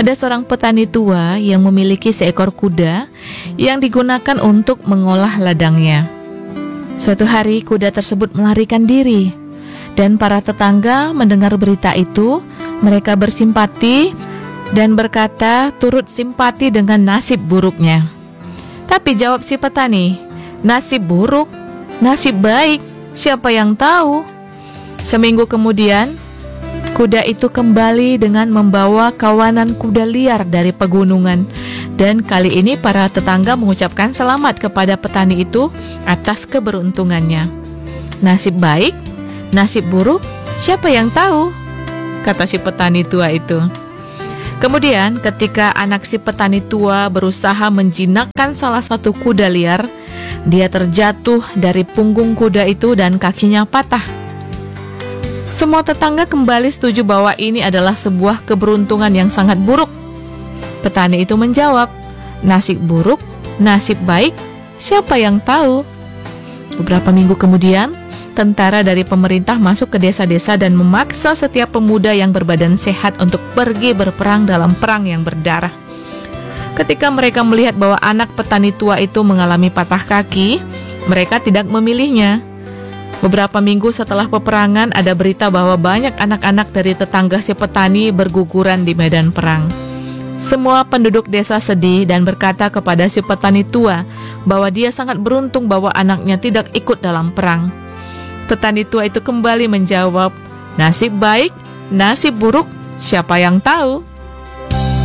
Ada seorang petani tua yang memiliki seekor kuda yang digunakan untuk mengolah ladangnya. Suatu hari kuda tersebut melarikan diri, dan para tetangga mendengar berita itu. Mereka bersimpati dan berkata turut simpati dengan nasib buruknya. Tapi jawab si petani, nasib buruk, nasib baik, siapa yang tahu? Seminggu kemudian, kuda itu kembali dengan membawa kawanan kuda liar dari pegunungan. Dan kali ini para tetangga mengucapkan selamat kepada petani itu atas keberuntungannya. Nasib baik, nasib buruk, siapa yang tahu? Kata si petani tua itu. Kemudian ketika anak si petani tua berusaha menjinakkan salah satu kuda liar, dia terjatuh dari punggung kuda itu dan kakinya patah. Semua tetangga kembali setuju bahwa ini adalah sebuah keberuntungan yang sangat buruk. Petani itu menjawab, nasib buruk, nasib baik, siapa yang tahu? Beberapa minggu kemudian, tentara dari pemerintah masuk ke desa-desa dan memaksa setiap pemuda yang berbadan sehat untuk pergi berperang dalam perang yang berdarah. Ketika mereka melihat bahwa anak petani tua itu mengalami patah kaki, mereka tidak memilihnya. Beberapa minggu setelah peperangan, ada berita bahwa banyak anak-anak dari tetangga si petani berguguran di medan perang. Semua penduduk desa sedih dan berkata kepada si petani tua bahwa dia sangat beruntung bahwa anaknya tidak ikut dalam perang. Petani tua itu kembali menjawab, nasib baik, nasib buruk, siapa yang tahu?